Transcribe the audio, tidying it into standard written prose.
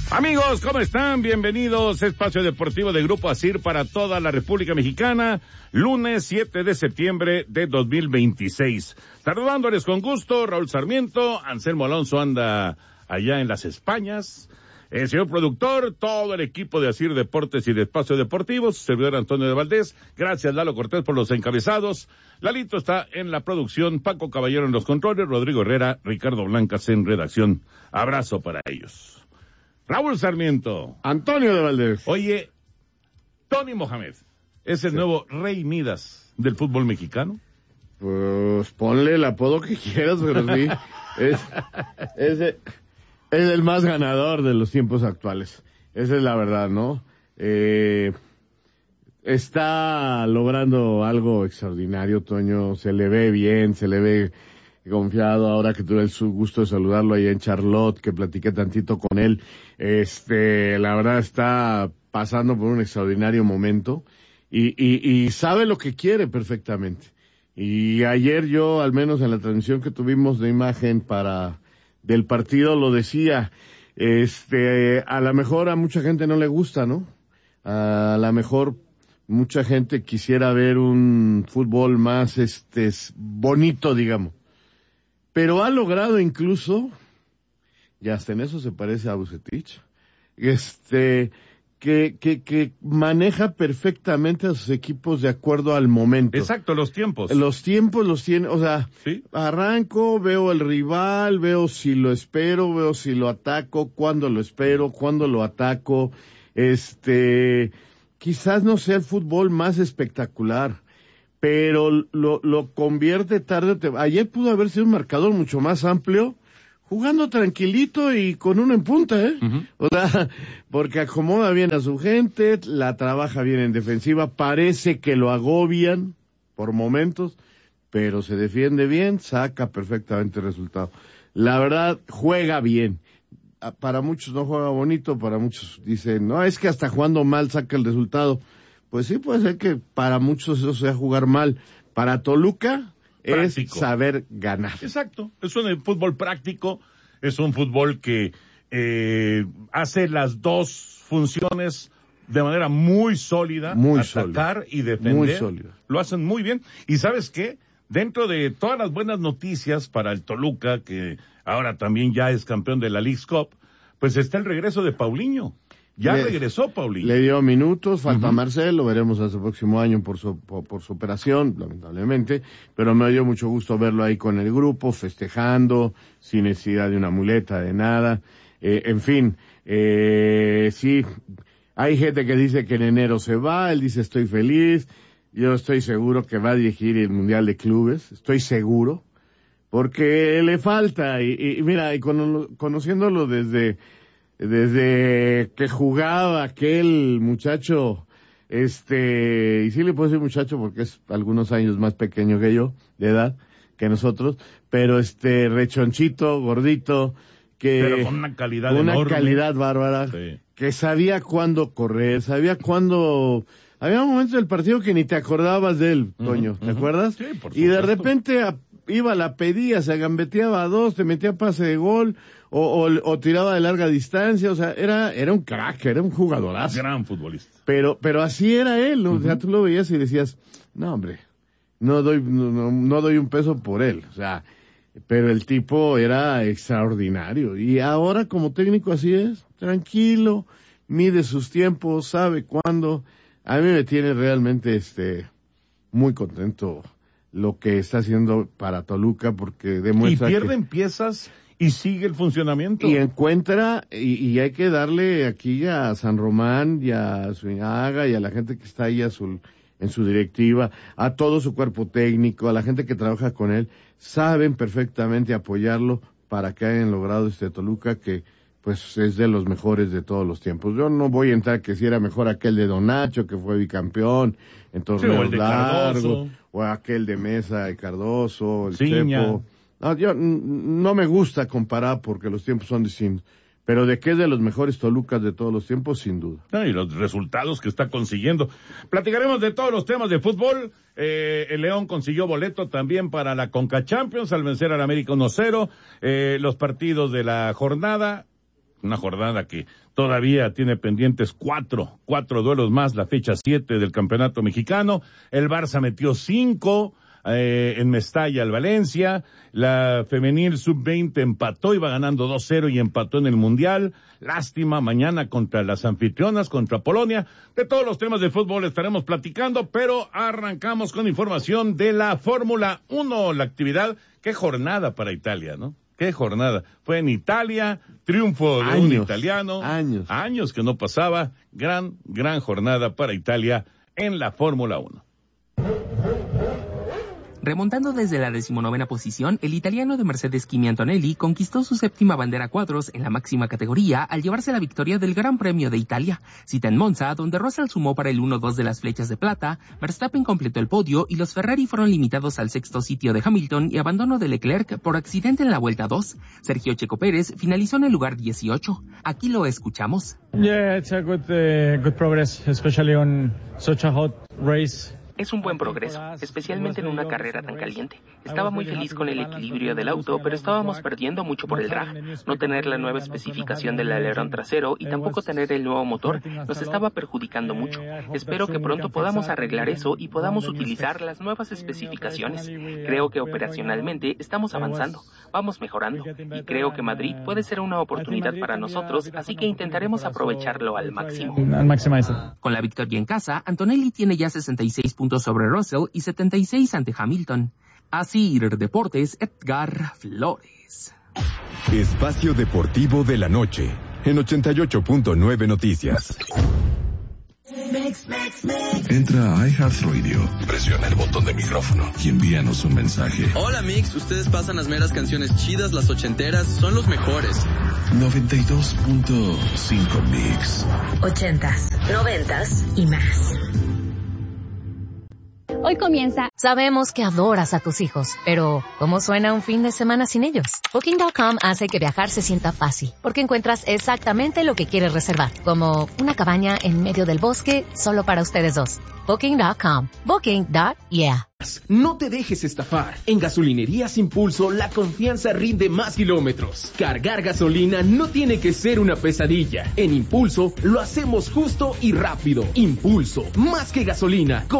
Amigos, ¿cómo están? Bienvenidos a Espacio Deportivo de Grupo ASIR para toda la República Mexicana, lunes 7 de septiembre de 2026. Saludándoles con gusto, Raúl Sarmiento, Anselmo Alonso anda allá en las Españas, el señor productor, todo el equipo de ASIR Deportes y de Espacio Deportivo, su servidor Antonio de Valdés, gracias Lalo Cortés por los encabezados, Lalito está en la producción, Paco Caballero en los controles, Rodrigo Herrera, Ricardo Blancas en redacción. Abrazo para ellos. Raúl Sarmiento. Antonio de Valdés. Oye, Tony Mohamed, ¿es el nuevo Rey Midas del fútbol mexicano? Pues ponle el apodo que quieras, pero sí. Es el más ganador de los tiempos actuales. Esa es la verdad, ¿no? Está logrando algo extraordinario, Toño. Se le ve bien, se le ve confiado. Ahora que tuve el gusto de saludarlo ahí en Charlotte, que platiqué tantito con él, la verdad está pasando por un extraordinario momento y sabe lo que quiere perfectamente. Y ayer yo, al menos en la transmisión que tuvimos de imagen del partido, lo decía, a lo mejor a mucha gente no le gusta, ¿no? A lo mejor mucha gente quisiera ver un fútbol más, bonito, digamos. Pero ha logrado incluso, y hasta en eso se parece a Vucetich, que maneja perfectamente a sus equipos de acuerdo al momento. Exacto, los tiempos. Los tiempos los tiene, o sea, ¿sí? Arranco, veo el rival, veo si lo espero, veo si lo ataco, cuándo lo espero, cuándo lo ataco. Quizás no sea el fútbol más espectacular, pero lo convierte tarde. Ayer pudo haber sido un marcador mucho más amplio, jugando tranquilito y con uno en punta, Uh-huh. O sea, porque acomoda bien a su gente, la trabaja bien en defensiva, parece que lo agobian por momentos, pero se defiende bien, saca perfectamente el resultado. La verdad, juega bien. Para muchos no juega bonito, para muchos dicen, no, es que hasta jugando mal saca el resultado. Pues sí, puede ser que para muchos eso sea jugar mal. Para Toluca práctico. Es saber ganar. Exacto, es un fútbol práctico, es un fútbol que hace las dos funciones de manera muy sólida, muy atacar sólida. Y defender. Muy sólida. Lo hacen muy bien. ¿Y sabes qué? Dentro de todas las buenas noticias para el Toluca, que ahora también ya es campeón de la Leagues Cup, pues está el regreso de Paulinho. Ya regresó Paulinho. Le dio minutos, falta Uh-huh. Marcel, lo veremos hasta el próximo año por su operación, lamentablemente, pero me dio mucho gusto verlo ahí con el grupo, festejando, sin necesidad de una muleta, de nada. En fin, sí, hay gente que dice que en enero se va, él dice estoy feliz, yo estoy seguro que va a dirigir el Mundial de Clubes, estoy seguro, porque le falta, y mira, y conociéndolo desde que jugaba aquel muchacho, y sí le puedo decir muchacho porque es algunos años más pequeño que yo, de edad, que nosotros, pero rechonchito, gordito, pero con una calidad enorme, una calidad bárbara, sí. Que sabía cuándo correr, sabía cuándo. Había momentos del partido que ni te acordabas de él, Toño, ¿te acuerdas? Sí, por supuesto. Y de repente iba, la pedía, se gambeteaba a dos, te metía pase de gol, o tiraba de larga distancia, o sea, era un crack, era un jugadorazo. Gran futbolista. Pero así era él, ¿no? Uh-huh. O sea, tú lo veías y decías, no hombre, no doy un peso por él, o sea, pero el tipo era extraordinario, y ahora como técnico así es, tranquilo, mide sus tiempos, sabe cuándo. A mí me tiene realmente muy contento lo que está haciendo para Toluca, porque demuestra y pierden piezas y sigue el funcionamiento. Y encuentra, y hay que darle aquí a San Román y a Zúñiga y a la gente que está ahí en su directiva, a todo su cuerpo técnico, a la gente que trabaja con él, saben perfectamente apoyarlo para que hayan logrado Toluca que pues es de los mejores de todos los tiempos. Yo no voy a entrar que si era mejor aquel de Don Nacho, que fue bicampeón en torneos largos, o aquel de Mesa de Cardoso, el Ciña. Chepo. No, yo no me gusta comparar porque los tiempos son distintos. Pero de que es de los mejores Tolucas de todos los tiempos, sin duda. Y los resultados que está consiguiendo. Platicaremos de todos los temas de fútbol. El León consiguió boleto también para la Conca Champions al vencer al América 1-0. Los partidos de la jornada. una jornada que todavía tiene pendientes cuatro duelos más, la fecha 7 del campeonato mexicano. El Barça metió 5 en Mestalla al Valencia. La femenil sub-20 empató, iba ganando 2-0 y empató en el Mundial. Lástima, mañana contra las anfitrionas, contra Polonia. De todos los temas de fútbol estaremos platicando, pero arrancamos con información de la Fórmula 1, la actividad. Qué jornada para Italia, ¿no? Qué jornada. Fue en Italia, triunfo de un italiano. Años que no pasaba. Gran jornada para Italia en la Fórmula 1. Remontando desde la 19ª posición, el italiano de Mercedes Kimi Antonelli conquistó su 7ª bandera a cuadros en la máxima categoría al llevarse la victoria del Gran Premio de Italia. Cita en Monza, donde Russell sumó para el 1-2 de las flechas de plata, Verstappen completó el podio y los Ferrari fueron limitados al 6º sitio de Hamilton y abandono de Leclerc por accidente en la vuelta 2. Sergio Checo Pérez finalizó en el lugar 18. Aquí lo escuchamos. Yeah, it's a good progress, especially on such a hot race. Es un buen progreso, especialmente en una carrera tan caliente. Estaba muy feliz con el equilibrio del auto, pero estábamos perdiendo mucho por el drag. No tener la nueva especificación del alerón trasero y tampoco tener el nuevo motor nos estaba perjudicando mucho. Espero que pronto podamos arreglar eso y podamos utilizar las nuevas especificaciones. Creo que operacionalmente estamos avanzando, vamos mejorando, y creo que Madrid puede ser una oportunidad para nosotros, así que intentaremos aprovecharlo al máximo. Con la victoria en casa, Antonelli tiene ya 66 puntos sobre Russell y 76 ante Hamilton. Asir Deportes, Edgar Flores. Espacio Deportivo de la Noche, en 88.9 Noticias. Entra a iHeartRadio, presiona el botón de micrófono y envíanos un mensaje. Hola Mix, ustedes pasan las meras canciones chidas, las ochenteras, son los mejores. 92.5 Mix. 80s, 90s y más. Hoy comienza. Sabemos que adoras a tus hijos, pero ¿cómo suena un fin de semana sin ellos? Booking.com hace que viajar se sienta fácil, porque encuentras exactamente lo que quieres reservar, como una cabaña en medio del bosque solo para ustedes dos. Booking.com. Booking.yeah. No te dejes estafar. En Gasolinerías Impulso, la confianza rinde más kilómetros. Cargar gasolina no tiene que ser una pesadilla. En Impulso, lo hacemos justo y rápido. Impulso, más que gasolina.